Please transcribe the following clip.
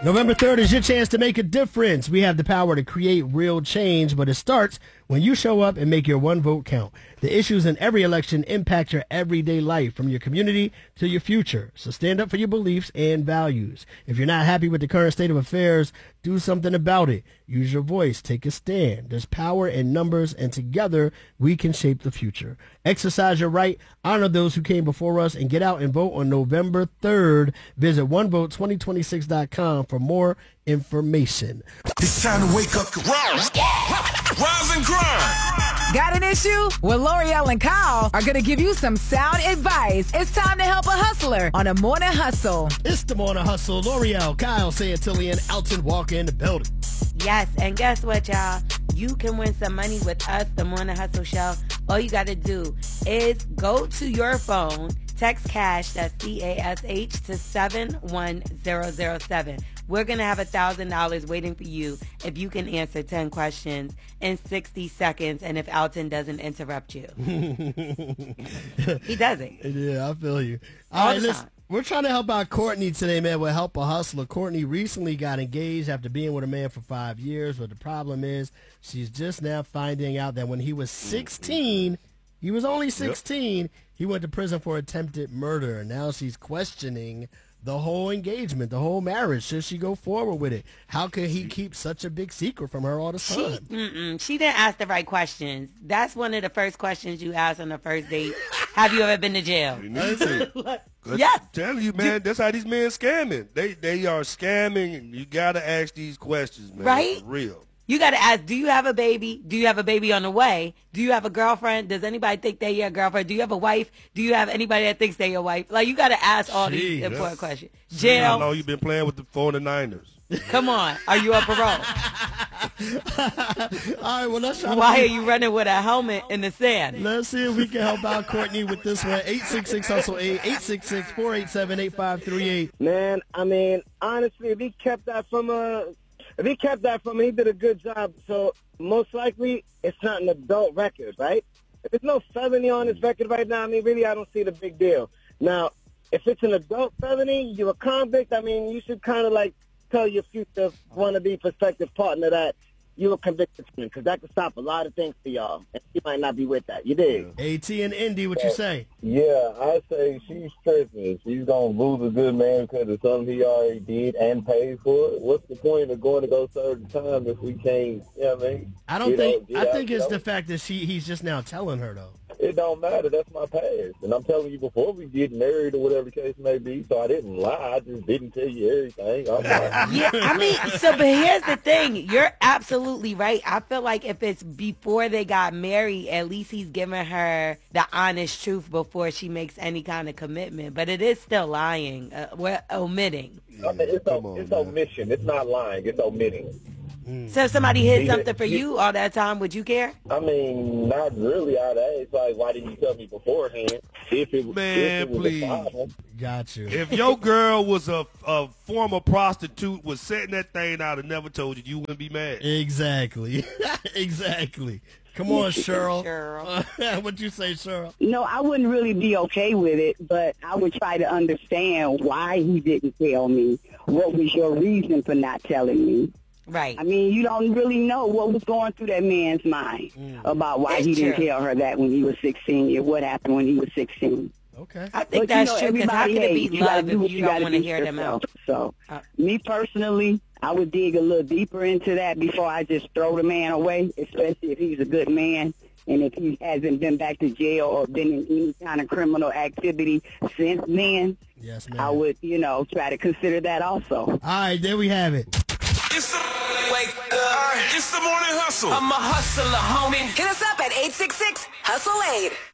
November 3rd is your chance to make a difference. We have the power to create real change, but it starts when you show up and make your one vote count. The issues in every election impact your everyday life, from your community to your future. So stand up for your beliefs and values. If you're not happy with the current state of affairs, do something about it. Use your voice. Take a stand. There's power in numbers, and together we can shape the future. Exercise your right, honor those who came before us, and get out and vote on November 3rd. Visit onevote2026.com for more information. It's time to wake up. Rise and grind. Got an issue? Well, L'Oreal and Kyle are going to give you some sound advice. It's time to help a hustler on a morning hustle. It's the Morning Hustle. L'Oreal, Kyle, Santillan, Alton Walker in the building. Yes, and guess what, y'all? You can win some money with us, the Morning Hustle Show. All you got to do is go to your phone, text CASH, that's C-A-S-H, to 71007. We're going to have $1,000 waiting for you if you can answer 10 questions in 60 seconds and if Alton doesn't interrupt you. He doesn't. Yeah, I feel you. All right, the listen. time. We're trying to help out Courtney today, man, with Help a Hustler. Courtney recently got engaged after being with a man for 5 years, but the problem is she's just now finding out that when he was 16, he was only 16, he went to prison for attempted murder. And now she's questioning the whole engagement, the whole marriage. Should she go forward with it? How could he keep such a big secret from her all the time? She didn't ask the right questions. That's one of the first questions you ask on the first date. Have you ever been to jail? You need to. Yes. I'm telling you, man, that's how these men scamming. They are scamming, and you got to ask these questions, man. Right? For real. You got to ask, do you have a baby? Do you have a baby on the way? Do you have a girlfriend? Does anybody think they're your girlfriend? Do you have a wife? Do you have anybody that thinks they're your wife? Like, you got to ask all these important questions. How Jail. long you been playing with the 49ers? Come on. Are you on parole? All right, well, let's try. Why are you running with a helmet in the sand? Let's see if we can help out Courtney with this one. 866-HUSTLE-8, 866-487-8538. Man, I mean, honestly, if he kept that from him, he did a good job. So most likely, it's not an adult record, right? If there's no felony on his record right now, I mean, really, I don't see the big deal. Now, if it's an adult felony, you're a convict, I mean, you should kind of like tell your future wannabe prospective partner that you were convicted from, because that could stop a lot of things for y'all. And you might not be with that. You dig? AT and Indy, what you say? Yeah, I say she's tripping. She's going to lose a good man because of something he already did and paid for it. What's the point of going to go serve the time if we can't, you know what I mean? I think it's the fact that he's just now telling her, though. It don't matter. That's my past. And I'm telling you, before we get married or whatever the case may be, so I didn't lie. I just didn't tell you everything. Yeah, I mean, but here's the thing. You're absolutely right. I feel like if it's before they got married, at least he's giving her the honest truth before she makes any kind of commitment. But it is still lying. We're omitting. I mean, it's omission. It's not lying. It's omitting. So if somebody hid something for you all that time, would you care? I mean, not really. I'd ask, like, why didn't you tell me beforehand? Man, please. Got you. If your girl was a former prostitute, was setting that thing out and never told you, you wouldn't be mad. Exactly. Exactly. Come on, Cheryl. Cheryl. What'd you say, Cheryl? No, I wouldn't really be okay with it, but I would try to understand why he didn't tell me. What was your reason for not telling me? Right. I mean, you don't really know what was going through that man's mind about why he didn't tell her that when he was 16 or what happened when he was 16. Okay. I think that's true, because how can it be love if you don't want to hear them out? So, me personally, I would dig a little deeper into that before I just throw the man away, especially if he's a good man and if he hasn't been back to jail or been in any kind of criminal activity since then. Yes, ma'am. I would, try to consider that also. All right, there we have it. It's the morning hustle. I'm a hustler, homie. Hit us up at 866-HUSTLE-8.